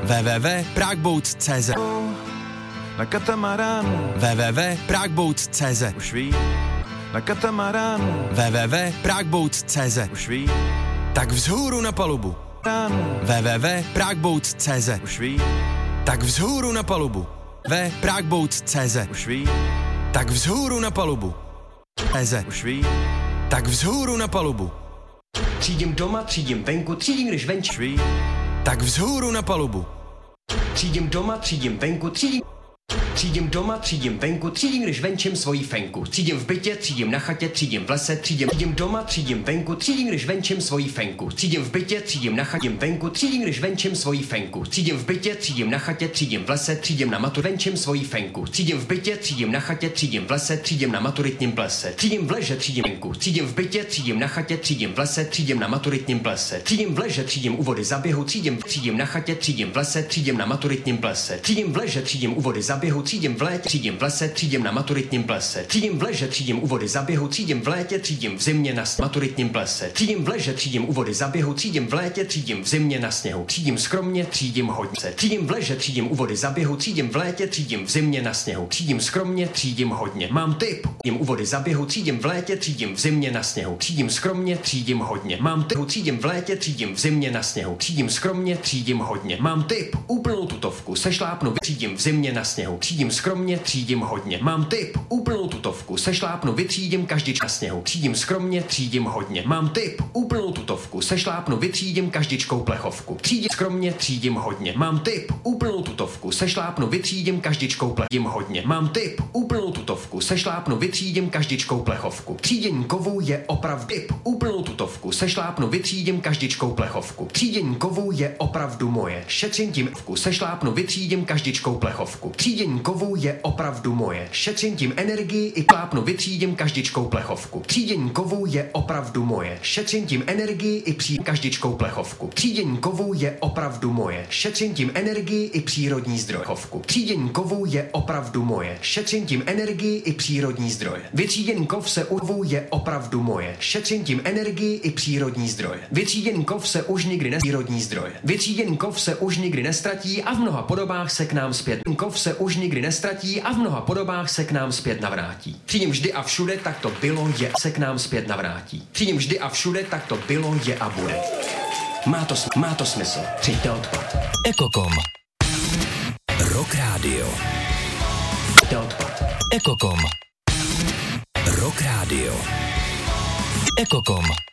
www.pragueboats.cz Na katamaránu www.pragueboats.cz už ví. Na katamaránu www.pragueboats.cz už ví. Tak vzhůru na palubu. www.pragueboats.cz už ví. Tak vzhůru na palubu. www.pragueboats.cz už ví. Tak vzhůru na palubu. už ví. Tak vzhůru na palubu. Třídím doma, třídím venku, třídím když venčí. už ví. Tak vzhůru na palubu. Třídím doma, třídím venku, třídím doma, třídím venku, třídím když venčím svoji fenku. Třídím v bytě, třídím na chatě, třídím v lese, třídím doma, třídím venku, třídím když venčím svoji fenku. Třídím v bytě, třídím na chatě, venku, třídím když venčím svoji fenku. Třídím v bytě, třídím na chatě, třídím v lese, třídím na matu, venčím svoji fenku. Třídím v bytě, třídím na chatě, třídím v lese, třídím na maturitním plese. Třídím v leže, třídím venku. Třídím v bytě, třídím na chatě, třídím v lese, třídím na maturitním plese. Třídím v leže, třídím u vody za běhu, třídím na chatě, třídím v lese, třídím na maturitním plese. Třídím v leže, třídím u vody za běhu, třídím v létě, třídím v lese, třídím na maturitním plese. Třídím v leže, třídím u vody za běhu, třídím v létě, třídím v zimě na maturitním plese. Třídím v leže, třídím u vody za běhu, třídím v létě, třídím v zimě na sněhu. Třídím skromně, třídím hodně. Třídím v leže, třídím u vody za běhu, třídím v létě, třídím v zimě na sněhu. Třídím skromně, třídím hodně. Mám tip. Třídím u vody za běhu, třídím v létě, třídím v zimě na sněhu. Třídím skromně, třídím hodně. Mám tip. Třídím v létě, třídím v zimě na sněhu. Třídím skromně, třídím hodně. Mám tip. Úplnou tutovku sešlápnu, třídím v zimě na sněhu. Třídím skromně, třídím hodně. Mám tip. Úplnou tutovku sešlápnu, vytřídím každý na sněhu. Třídím skromně, třídím hodně. Mám tip. Úplnou tutovku sešlápnu, vytřídím každičkou plechovku. Třídím skromně, třídím hodně. Mám tip. Úplnou tutovku sešlápnu, vytřídím každičkou plechovku. Hodně. Mám tip. Úplnou tutovku sešlápnu, vytřídím každičkou plechovku. Třídění kovů je opravdu tip. Úplnou tutovku sešlápnu, vytřídím každičkou plechovku. Třídění kovů je opravdu moje. Šetřím tím sešlápnu, vytřídím každičkou plechovku. Třídění kovů je opravdu moje. Šetřím tím energii i klápnu, vytřídím každičkou plechovku. Třídění kovů je opravdu moje. Šetřím tím energii i každičkou plechovku. Třídění kovů je opravdu moje. Šetřím tím energii i přírodní zdroj. Třídění kovů je opravdu moje. Šetřím tím energii i přírodní zdroje. Vytříděný kov se uvou je opravdu moje. Šetřím tím energii i přírodní zdroje. Vytříděný kov se už nikdy přírodní zdroje. Vytříděný kov se už nikdy nestratí a v mnoha podobách se k nám zpět. Kov se už nikdy nestratí a v mnoha podobách se k nám zpět navrátí. Třídím vždy a všude, tak to bylo, je, se k nám zpět navrátí. Třídím vždy a všude, tak to bylo, je a bude. Má to smysl. Přijďte odpad. Ekokom. Rock Radio. Přijďte odpad. Ekokom. Rock Radio. Ekokom.